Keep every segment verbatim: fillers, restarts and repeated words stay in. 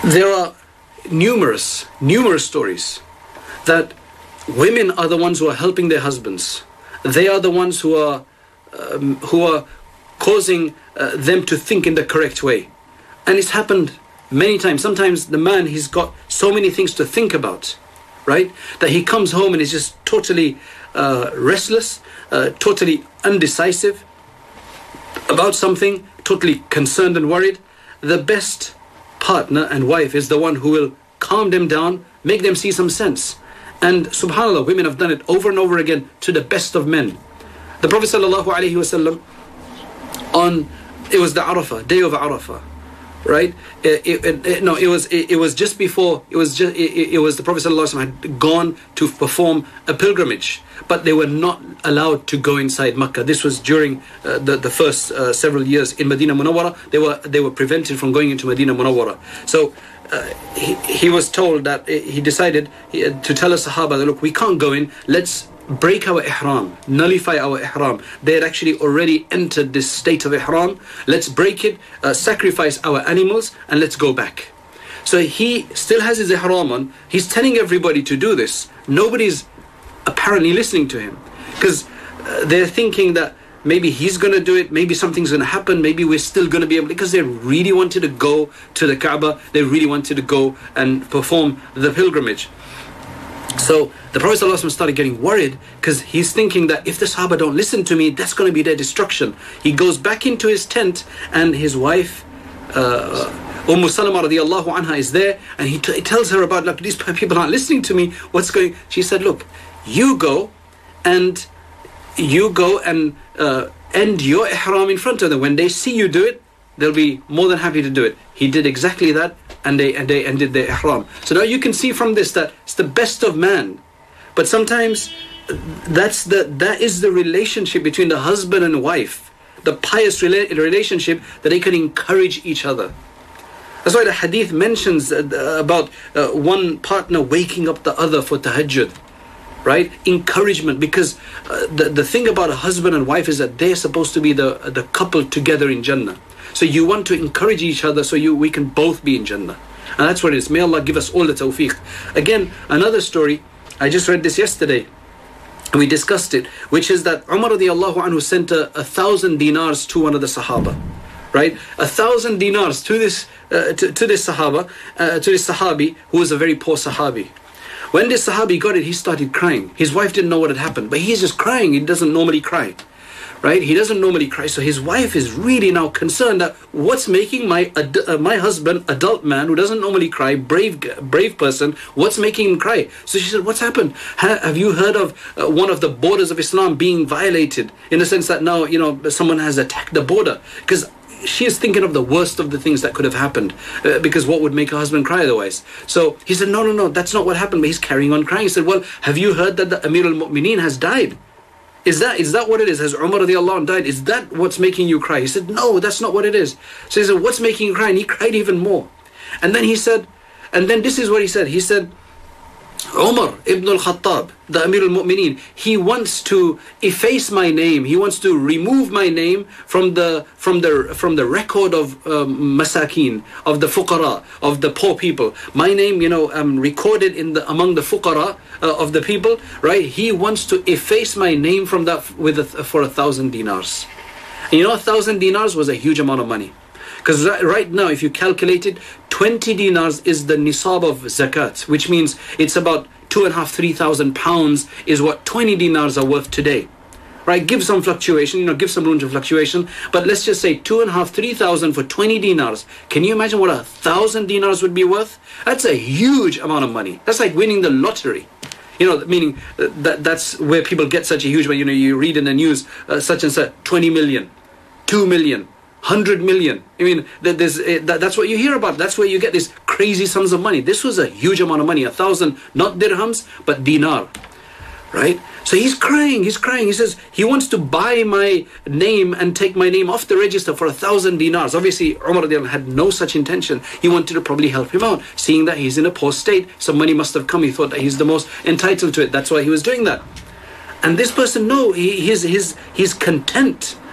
there are numerous, numerous stories that women are the ones who are helping their husbands. They are the ones who are um, who are causing uh, them to think in the correct way. And it's happened many times. Sometimes the man, he's got so many things to think about, right? That he comes home and is just totally uh, restless, uh, totally undecisive about something, totally concerned and worried. The best partner and wife is the one who will calm them down, make them see some sense. And subhanAllah, women have done it over and over again to the best of men. The Prophet sallallahu alaihi wasallam, on, it was the Arafah, day of Arafah, right? It, it, it, no, it was it, it was just before. It was just it, it was the Prophet sallallahu alaihi wasallam had gone to perform a pilgrimage, but they were not allowed to go inside Makkah. This was during uh, the the first uh, several years in Medina Munawwara. They were they were prevented from going into Medina Munawwara. So uh, he he was told that he decided to tell us Sahaba that, look, we can't go in. Let's break our ihram, nullify our ihram. They had actually already entered this state of ihram. Let's break it, uh, sacrifice our animals, and let's go back. So he still has his ihram on. He's telling everybody to do this. Nobody's apparently listening to him, because uh, they're thinking that maybe he's going to do it, maybe something's going to happen, maybe we're still going to be able to, because they really wanted to go to the Kaaba, they really wanted to go and perform the pilgrimage. So the Prophet ﷺ started getting worried, because he's thinking that if the Sahaba don't listen to me, that's going to be their destruction. He goes back into his tent, and his wife, uh, Umm Salama radiallahu anha, is there, and he, t- he tells her about, like, these people aren't listening to me, what's going. She said, look, you go and you go and uh, end your ihram in front of them. When they see you do it, they'll be more than happy to do it. He did exactly that, and they and they ended their ihram. So now you can see from this that it's the best of man. But sometimes that's the that is the relationship between the husband and wife, the pious rela- relationship that they can encourage each other. That's why the hadith mentions uh, about uh, one partner waking up the other for tahajjud, right? Encouragement, because uh, the the thing about a husband and wife is that they're supposed to be the the couple together in Jannah. So you want to encourage each other so you we can both be in Jannah. And that's what it is. May Allah give us all the tawfiq. Again, another story, I just read this yesterday, and we discussed it, which is that Umar radiallahu anhu sent a, a thousand dinars to one of the Sahaba, right? A thousand dinars to this uh, to, to this Sahaba, uh, to this Sahabi, who was a very poor Sahabi. When this Sahabi got it, he started crying. His wife didn't know what had happened, but he's just crying. He doesn't normally cry, right? He doesn't normally cry. So his wife is really now concerned that what's making my ad- uh, my husband, adult man who doesn't normally cry, brave brave person, what's making him cry? So she said, what's happened? Ha- have you heard of uh, one of the borders of Islam being violated, in the sense that now, you know, someone has attacked the border? Because she is thinking of the worst of the things that could have happened, uh, because what would make her husband cry otherwise? So he said, no, no, no, that's not what happened. But he's carrying on crying. He said, well, have you heard that the Amir al-Mu'mineen has died? Is that is that what it is? Has Umar radiallahu anh died? Is that what's making you cry? He said, no, that's not what it is. So he said, what's making you cry? And he cried even more. And then he said, and then this is what he said. He said, Umar ibn al-Khattab, the Amir al-Mu'mineen, he wants to efface my name. He wants to remove my name from the from the from the record of um, masakin, of the fuqara, of the poor people. My name, you know, um, recorded in the among the fuqara uh, of the people, right? He wants to efface my name from that with a, for a thousand dinars. And you know, a thousand dinars was a huge amount of money. Because right now, if you calculate it, twenty dinars is the nisab of zakat, which means it's about two and a half, three thousand pounds is what twenty dinars are worth today. Right? Give some fluctuation, you know, give some room to fluctuation. But let's just say two and a half, three thousand for twenty dinars. Can you imagine what a thousand dinars would be worth? That's a huge amount of money. That's like winning the lottery. You know, meaning that that's where people get such a huge money. You know, you read in the news, uh, such and such, twenty million, two million. Hundred million. I mean, there's, that's what you hear about. That's where you get these crazy sums of money. This was a huge amount of money. A thousand, not dirhams, but dinar. Right? So he's crying. He's crying. He says he wants to buy my name and take my name off the register for a thousand dinars. Obviously, Umar had no such intention. He wanted to probably help him out. Seeing that he's in a poor state, some money must have come. He thought that he's the most entitled to it. That's why he was doing that. And this person, no, he, he's, he's, he's content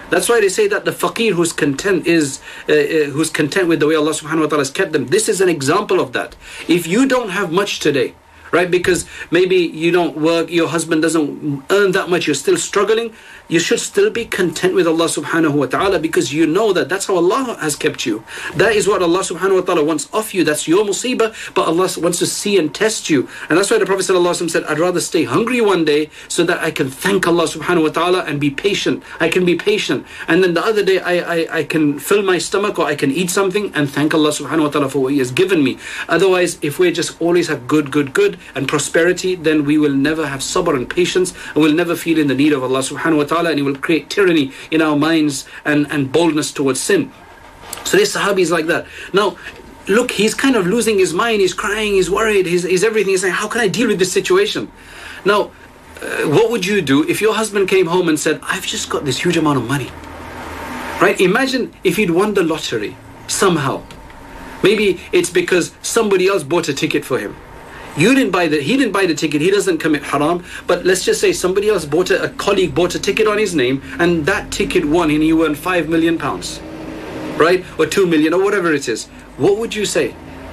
That's why they say that the faqir who's content is uh, uh, who's content with the way Allah subhanahu wa ta'ala has kept them. This is an example of that. If you don't have much today, right, because maybe you don't work, your husband doesn't earn that much, you're still struggling, you should still be content with Allah subhanahu wa ta'ala, because you know that that's how Allah has kept you. That is what Allah subhanahu wa ta'ala wants of you. That's your musibah, but Allah wants to see and test you. And that's why the Prophet sallallahu alaihi wasallam said, I'd rather stay hungry one day so that I can thank Allah subhanahu wa ta'ala and be patient. I can be patient. And then the other day I, I, I can fill my stomach, or I can eat something and thank Allah subhanahu wa ta'ala for what He has given me. Otherwise, if we just always have good, good, good and prosperity, then we will never have sabr and patience, and we'll never feel in the need of Allah subhanahu wa ta'ala, and He will create tyranny in our minds and, and boldness towards sin. So this Sahabi is like that. Now, look, he's kind of losing his mind, he's crying, he's worried, he's, he's everything. He's saying, how can I deal with this situation? Now, uh, what would you do if your husband came home and said, I've just got this huge amount of money? Right? Imagine if he'd won the lottery somehow. Maybe it's because somebody else bought a ticket for him. You didn't buy the, he didn't buy the ticket, he doesn't commit haram, but let's just say somebody else bought a, a colleague bought a ticket on his name, and that ticket won and he won five million pounds, right? Or two million, or whatever it is. What would you say?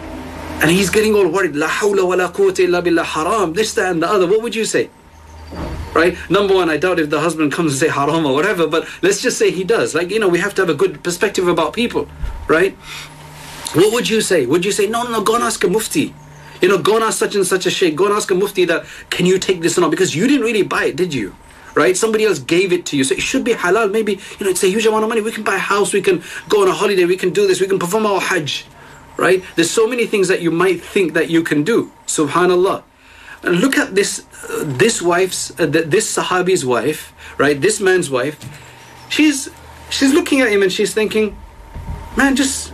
And he's getting all worried, la hawla wa la quwwata illa billah, haram, this, that and the other. What would you say? Right? Number one, I doubt if the husband comes and say haram or whatever, but let's just say he does. Like, you know, we have to have a good perspective about people, right? What would you say? Would you say, no, no, go and ask a mufti? You know, go and ask such and such a sheikh, go and ask a mufti that, can you take this or not? Because you didn't really buy it, did you? Right? Somebody else gave it to you. So it should be halal. Maybe, you know, it's a huge amount of money. We can buy a house, we can go on a holiday, we can do this, we can perform our hajj. Right? There's so many things that you might think that you can do. Subhanallah. And look at this, uh, this wife's, uh, this Sahabi's wife, right? This man's wife. She's, she's looking at him and she's thinking, man, just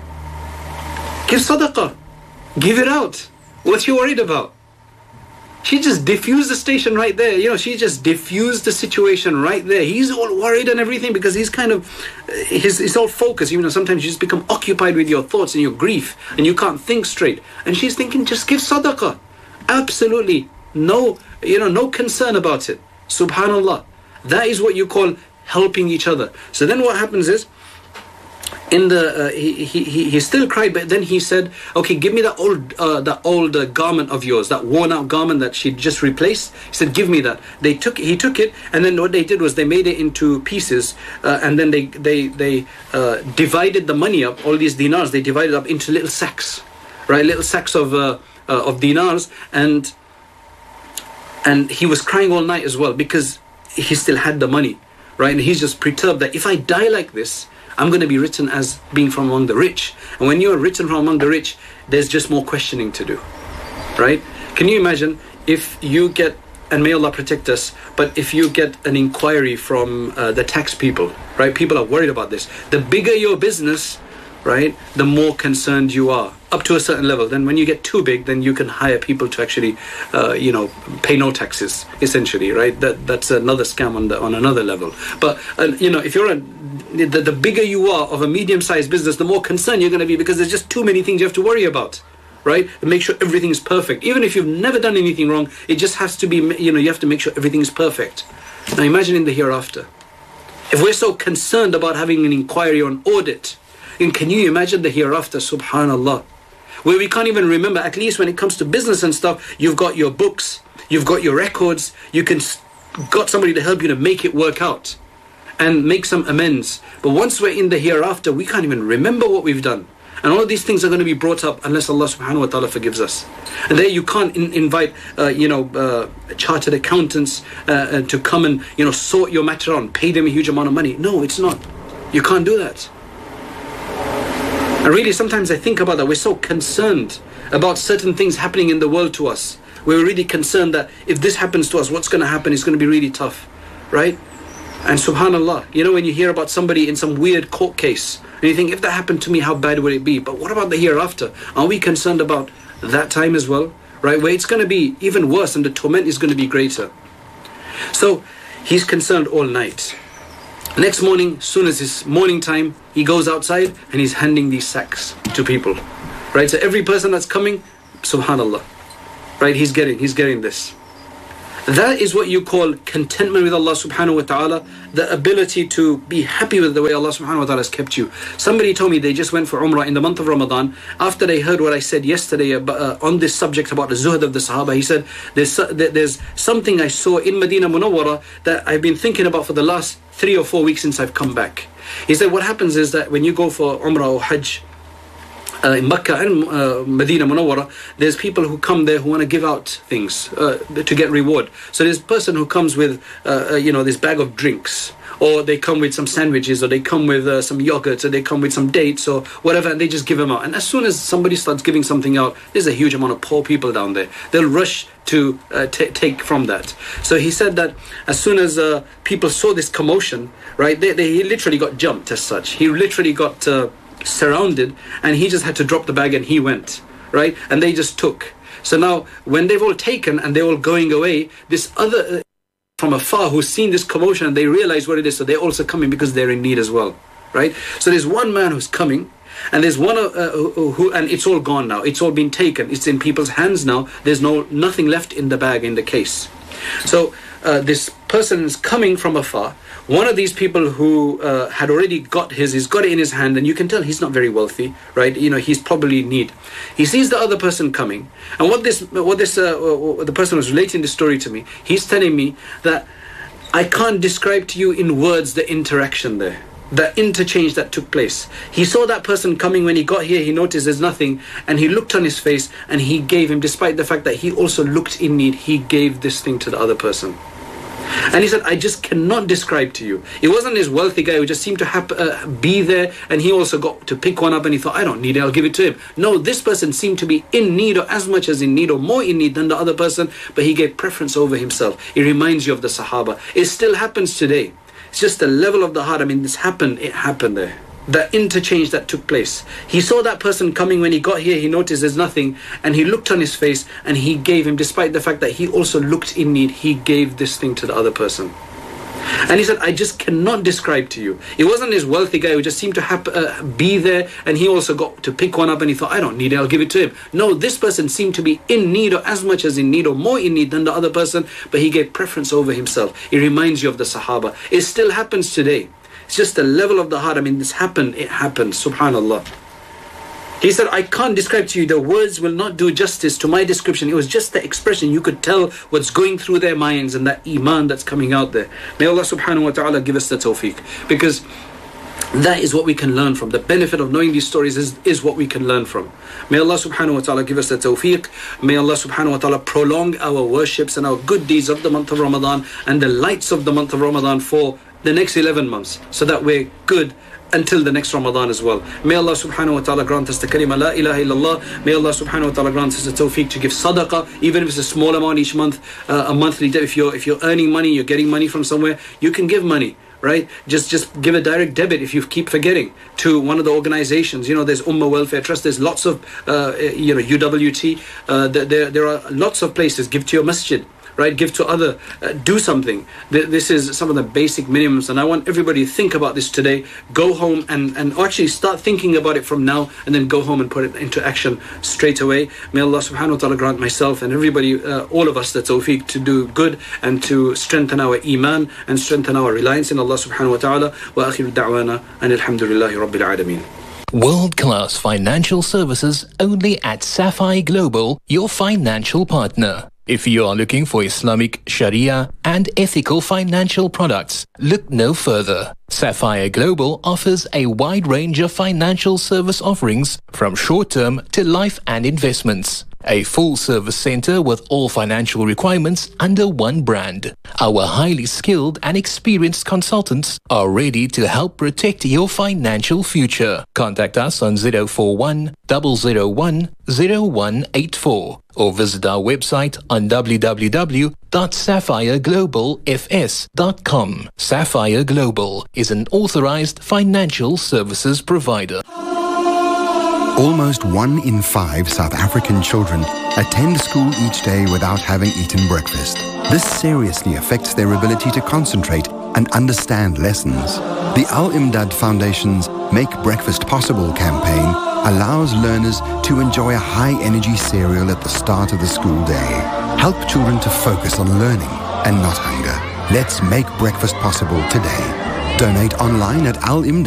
give sadaqah. Give it out. What's she worried about? She just diffused the station right there. You know, she just diffused the situation right there. He's all worried and everything because he's kind of, his, his all focused. You know, sometimes you just become occupied with your thoughts and your grief and you can't think straight. And she's thinking, just give sadaqah. Absolutely no, you know, no concern about it. Subhanallah. That is what you call helping each other. So then what happens is, in the uh, he, he he he still cried, but then he said, okay, give me that old uh, that old uh, garment of yours, that worn out garment that she just replaced. He said, give me that. They took he took it, and then what they did was they made it into pieces, uh, and then they they they uh, divided the money up. All these dinars, they divided up into little sacks, right? Little sacks of uh, uh, of dinars, and and he was crying all night as well because he still had the money, right? And he's just perturbed that if I die like this, I'm going to be written as being from among the rich. And when you're written from among the rich, there's just more questioning to do, right? Can you imagine if you get, and may Allah protect us, but if you get an inquiry from uh, the tax people, right? People are worried about this. The bigger your business, right, the more concerned you are, up to a certain level. Then when you get too big, then you can hire people to actually, uh, you know, pay no taxes, essentially, right? That That's another scam on the, on another level. But, uh, you know, if you're a, the, the bigger you are of a medium-sized business, the more concerned you're going to be because there's just too many things you have to worry about, right? And make sure everything is perfect. Even if you've never done anything wrong, it just has to be, you know, you have to make sure everything is perfect. Now imagine in the hereafter. If we're so concerned about having an inquiry on audit, and can you imagine the hereafter, subhanallah, where we can't even remember, at least when it comes to business and stuff, you've got your books, you've got your records, you can got somebody to help you to make it work out and make some amends. But once we're in the hereafter, we can't even remember what we've done. And all of these things are going to be brought up unless Allah subhanahu wa ta'ala forgives us. And there you can't in, invite, uh, you know, uh, chartered accountants uh, uh, to come and, you know, sort your matter on, pay them a huge amount of money. No, it's not. You can't do that. And really, sometimes I think about that. We're so concerned about certain things happening in the world to us. We're really concerned that if this happens to us, what's going to happen is going to be really tough, right? And subhanallah, you know, when you hear about somebody in some weird court case, and you think, if that happened to me, how bad would it be? But what about the hereafter? Are we concerned about that time as well, right? Where it's going to be even worse and the torment is going to be greater. So he's concerned all night. Next morning, soon as it's morning time, he goes outside and he's handing these sacks to people, right? So every person that's coming, subhanallah, right? He's getting, he's getting this. That is what you call contentment with Allah subhanahu wa ta'ala, the ability to be happy with the way Allah subhanahu wa ta'ala has kept you. Somebody told me they just went for Umrah in the month of Ramadan. After they heard what I said yesterday about, uh, on this subject about the zuhd of the Sahaba, he said, there's, there's something I saw in Medina Munawwara that I've been thinking about for the last three or four weeks since I've come back. He said what happens is that when you go for Umrah or Hajj, Uh, in Mecca and uh, Medina Munawwara, there's people who come there who want to give out things uh, to get reward. So there's a person who comes with, uh, uh, you know, this bag of drinks, or they come with some sandwiches, or they come with uh, some yogurts, or they come with some dates, or whatever, and they just give them out. And as soon as somebody starts giving something out, there's a huge amount of poor people down there. They'll rush to uh, t- take from that. So he said that as soon as uh, people saw this commotion, right, they, they, he literally got jumped as such. He literally got Uh, surrounded, and he just had to drop the bag and he went, right? And they just took. So now when they've all taken and they're all going away, this other uh, from afar who's seen this commotion, and they realize what it is, so they're also coming because they're in need as well, right? So there's one man who's coming, and there's one uh, who, who and it's all gone now, it's all been taken, it's in people's hands now, there's no nothing left in the bag, in the case. So uh, this person is coming from afar. One of these people who uh, had already got his, he's got it in his hand, and you can tell he's not very wealthy, right? You know, he's probably in need. He sees the other person coming, and what this, what this, uh, the person was relating the story to me, he's telling me that I can't describe to you in words the interaction there, the interchange that took place. He saw that person coming. When he got here, he noticed there's nothing, and he looked on his face, and he gave him, despite the fact that he also looked in need, he gave this thing to the other person. And he said, I just cannot describe to you. It wasn't this wealthy guy who just seemed to hap- uh, be there, and he also got to pick one up, and he thought, I don't need it, I'll give it to him. No, this person seemed to be in need, or as much as in need, or more in need than the other person, but he gave preference over himself. It reminds you of the Sahaba. It still happens today. It's just the level of the heart. I mean, this happened, it happened there. The interchange that took place. He saw that person coming. When he got here, he noticed there's nothing, and he looked on his face, and he gave him, despite the fact that he also looked in need, he gave this thing to the other person. And he said, I just cannot describe to you. It wasn't this wealthy guy who just seemed to hap- uh, be there, and he also got to pick one up, and he thought, I don't need it, I'll give it to him. No, this person seemed to be in need, or as much as in need, or more in need than the other person, but he gave preference over himself. It reminds you of the Sahaba. It still happens today. It's just the level of the heart. I mean, this happened, it happened, subhanallah. He said, I can't describe to you, the words will not do justice to my description. It was just the expression. You could tell what's going through their minds, and that iman that's coming out there. May Allah subhanahu wa ta'ala give us the tawfiq, because that is what we can learn from. The benefit of knowing these stories is, is what we can learn from. May Allah subhanahu wa ta'ala give us the tawfiq. May Allah subhanahu wa ta'ala prolong our worships and our good deeds of the month of Ramadan, and the lights of the month of Ramadan for the next eleven months, so that we're good until the next Ramadan as well. May Allah subhanahu wa ta'ala grant us the kalima la ilaha illallah. May Allah subhanahu wa ta'ala grant us the tawfiq to give sadaqah, even if it's a small amount each month, uh, a monthly debt. If you're, if you're earning money, you're getting money from somewhere, you can give money, right? Just just give a direct debit if you keep forgetting, to one of the organizations. You know, there's Ummah Welfare Trust, there's lots of, uh, you know, U W T, uh, there, there are lots of places. Give to your masjid, right? Give to other, uh, do something. This is some of the basic minimums, and I want everybody to think about this today. Go home and, and actually start thinking about it from now, and then go home and put it into action straight away. May Allah subhanahu wa ta'ala grant myself and everybody, uh, all of us, the tawfiq to do good and to strengthen our iman and strengthen our reliance in Allah subhanahu wa ta'ala. Wa akhiru da'wana and alhamdulillahi rabbil alameen. World-class financial services only at Sapphire Global, your financial partner. If you are looking for Islamic, Sharia and ethical financial products, look no further. Sapphire Global offers a wide range of financial service offerings, from short-term to life and investments. A full-service center with all financial requirements under one brand. Our highly skilled and experienced consultants are ready to help protect your financial future. Contact us on zero four one, zero zero one, zero one eight four or visit our website on w w w dot sapphire global f s dot com. Sapphire Global is an authorized financial services provider. Almost one in five South African children attend school each day without having eaten breakfast. This seriously affects their ability to concentrate and understand lessons. The Al Imdad Foundation's Make Breakfast Possible campaign allows learners to enjoy a high-energy cereal at the start of the school day. Help children to focus on learning and not hunger. Let's make breakfast possible today. Donate online at al imdad